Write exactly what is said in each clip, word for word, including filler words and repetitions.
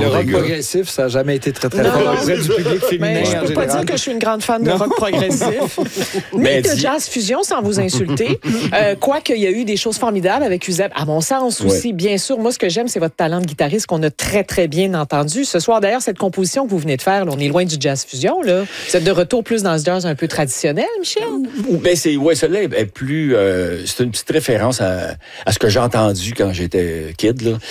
le rock progressif, ça n'a jamais été très, très fort auprès du public féminin. Mais je ne peux pas dire que je suis une grande fan de non. rock progressif. Ni de jazz fusion, sans vous insulter. euh, Quoique, il y a eu des choses formidables avec Uzeb. À mon sens aussi, ouais. bien sûr. Moi, ce que j'aime, c'est votre talent de guitariste qu'on a très, très bien entendu. Ce soir, d'ailleurs, cette composition que vous venez de faire, là, on est loin du jazz fusion. Là. Vous êtes de retour plus dans ce jazz un peu traditionnel, Michel? Ben c'est, ouais, celle-là est plus... Euh, c'est une petite référence à, à ce que j'ai entendu quand j'étais kid. Là.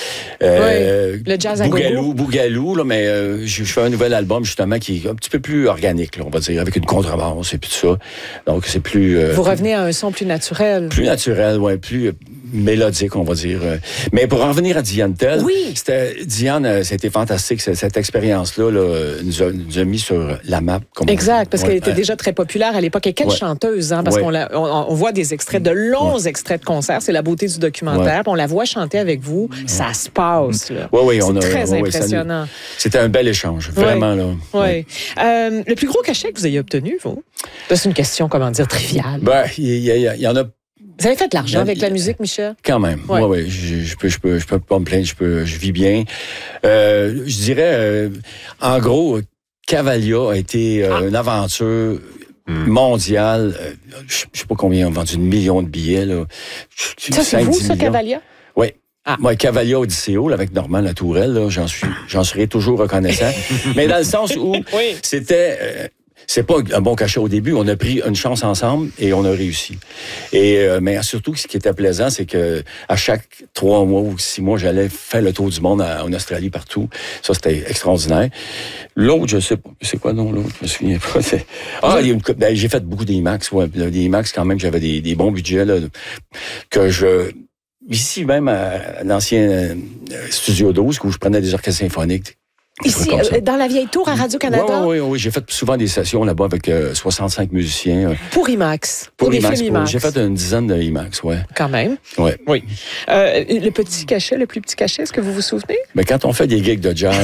Euh, oui, le jazz à Bougalou, Bougalou, là, mais euh, je, je fais un nouvel album, justement, qui est un petit peu plus organique, là, on va dire, avec une contrebasse et puis tout ça. Donc, c'est plus... Euh, Vous revenez à un son plus naturel. Plus naturel, oui, plus euh, mélodique, on va dire. Mais pour en revenir à Diane Tell, oui. c'était, Diane, c'était fantastique, cette, cette expérience-là, là, nous, a, nous a mis sur la map. Comme exact, on, parce ouais, qu'elle était euh, déjà très populaire à l'époque. Et quelle ouais. chanteuse, hein, parce ouais. qu'on la, on, on voit des extraits, de longs ouais. extraits de concerts, c'est la beauté du documentaire, ouais. on la voit chanter avec vous, ouais. ça se passe. Là. Ouais, ouais, c'est on a, très ouais, impressionnant. Ouais, c'était un bel échange, vraiment. Ouais. Là. Ouais. Ouais. Euh, le plus gros cachet que vous ayez obtenu, vous? C'est une question, comment dire, triviale. Ben, il y, y, y en a. Vous avez fait de l'argent avec la musique, Michel? Quand même. Oui, ouais. ouais, je, je, peux, je, peux, je peux pas me plaindre, je, peux, je vis bien. Euh, je dirais, euh, en gros, Cavalia a été euh, ah. une aventure mm. mondiale. Euh, je ne sais pas combien on a vendu, une million de billets. Là. Ça, c'est vous, ça, Cavalia? Oui. Ah. Moi, Cavalia Odysseo, là, avec Normand Latourelle, là, j'en suis, j'en serai toujours reconnaissant. Mais dans le sens où oui. c'était... Euh, c'est pas un bon cachet au début. On a pris une chance ensemble et on a réussi. Et euh, mais surtout, ce qui était plaisant, c'est que à chaque trois mois ou six mois, j'allais faire le tour du monde à, en Australie, partout. Ça, c'était extraordinaire. L'autre, je sais pas. C'est quoi, non, l'autre? Je me souviens pas. C'est... Ah, il y a une... ben, j'ai fait beaucoup d'IMAX. Ouais. Des IMAX, quand même, j'avais des, des bons budgets, là, que je... Ici, même, à l'ancien Studio douze, où je prenais des orchestres symphoniques. Ici, euh, dans la vieille tour à Radio-Canada? Oui, oui, oui. J'ai fait souvent des sessions là-bas avec euh, soixante-cinq musiciens. Pour IMAX? Pour, pour IMAX, des films IMAX? J'ai fait une dizaine de IMAX, oui. Quand même? Ouais. Oui. Euh, le petit cachet, le plus petit cachet, est-ce que vous vous souvenez? Mais quand on fait des gigs de jazz,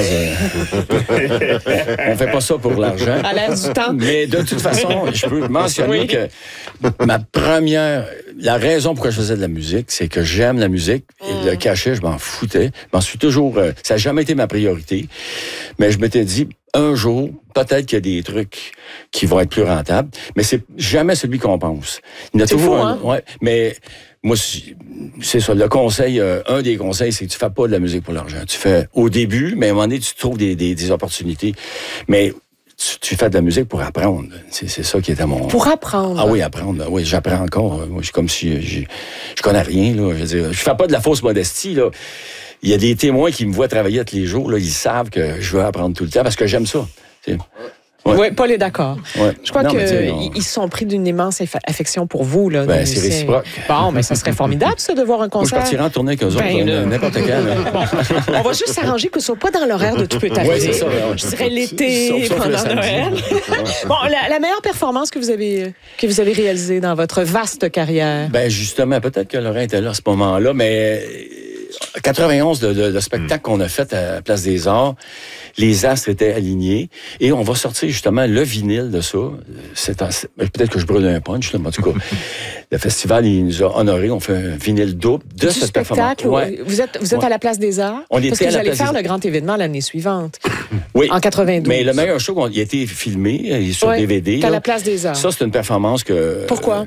euh, on fait pas ça pour l'argent. À l'air du temps. Mais de toute façon, je peux mentionner oui. que ma première... La raison pourquoi je faisais de la musique, c'est que j'aime la musique. Et mm. le cachet, je m'en foutais. Je m'en suis toujours... Euh, ça n'a jamais été ma priorité. Mais je m'étais dit, un jour, peut-être qu'il y a des trucs qui vont être plus rentables, mais c'est jamais celui qu'on pense. Il y a c'est toujours fou, un, hein? Ouais, mais moi, c'est ça. Le conseil, euh, un des conseils, c'est que tu fais pas de la musique pour l'argent. Tu fais au début, mais à un moment donné, tu trouves des, des, des opportunités. Mais tu, tu fais de la musique pour apprendre. C'est, c'est ça qui est à mon... Pour apprendre? Ah oui, apprendre. Oui, j'apprends encore. Moi, je suis comme si je, je connais rien, là. Je veux dire, je fais pas de la fausse modestie, là. Il y a des témoins qui me voient travailler tous les jours. Là, ils savent que je veux apprendre tout le temps parce que j'aime ça. C'est... Ouais. Oui, Paul est d'accord. Ouais. Je crois qu'ils on... se sont pris d'une immense affection pour vous. Là, ben, c'est réciproque. Bon, mais ça serait formidable, ça, de voir un concert. Moi, je partirai en tournée avec eux autres, ben, n'importe quand. Bon, on va juste s'arranger que ce soit pas dans l'horaire de Tout peut arriver. Oui, c'est ça. Ouais. Je dirais l'été, sauf, sauf pendant Noël. Bon, la, la meilleure performance que vous avez que vous avez réalisée dans votre vaste carrière? Ben justement, peut-être que Laurent était là à ce moment-là, mais... quatre-vingt-onze, le, le, le spectacle qu'on a fait à Place des Arts, les astres étaient alignés et on va sortir justement le vinyle de ça. C'est en, peut-être que je brûle un punch, là, mais en tout cas, le festival, il nous a honorés. On fait un vinyle double de du cette spectacle. Ouais. Vous êtes, vous êtes ouais. à la Place des Arts? On était Parce que à vous la allez Place faire des... le grand événement l'année suivante. Oui. En quatre-vingt-douze. Mais le meilleur show, il a été filmé, il est sur ouais, D V D. À la Place des Arts. Ça, c'est une performance que... Pourquoi?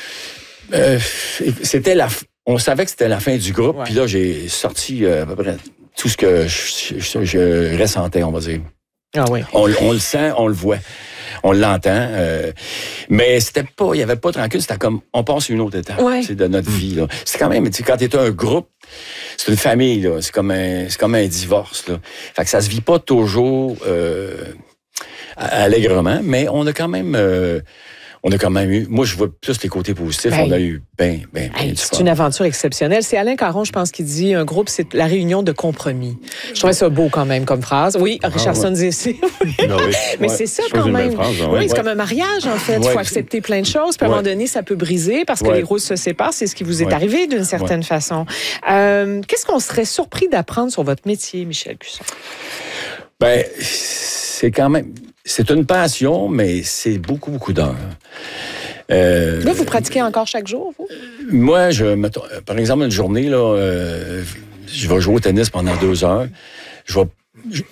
Euh, euh, c'était la... On savait que c'était la fin du groupe, puis ouais. là, j'ai sorti euh, à peu près tout ce que je, je, je ressentais, on va dire. Ah oui. On, on le sent, on le voit, on l'entend. Euh, mais c'était pas, il y avait pas tranquille, c'était comme, on passe une autre étape ouais. de notre vie. Là. C'est quand même, quand t'es un groupe, c'est une famille, là. C'est comme un, c'est comme un divorce. Là. Fait que ça se vit pas toujours euh, allègrement, mais on a quand même... Euh, On a quand même eu... Moi, je vois plus les côtés positifs. Ben, on a eu bien, bien, bien hey, du C'est fun. une aventure exceptionnelle. C'est Alain Caron, je pense, qui dit un groupe, c'est la réunion de compromis. Je trouvais ça beau quand même comme phrase. Oui, Richardson ah, ouais. dit ici. Non, oui. Mais ouais. c'est ça je quand même. Phrase, ouais. Oui, c'est ouais. comme un mariage, en fait. Il ouais. faut accepter plein de choses. Puis à un moment donné, ça peut briser parce que ouais. les rôles se séparent. C'est ce qui vous est ouais. arrivé d'une certaine ouais. façon. Euh, qu'est-ce qu'on serait surpris d'apprendre sur votre métier, Michel Cusson? Ben, c'est quand même... C'est une passion, mais c'est beaucoup, beaucoup d'heures. Euh, là, vous pratiquez encore chaque jour, vous? Moi, je, mettons, par exemple, une journée, là, euh, je vais jouer au tennis pendant deux heures. Je vais, je,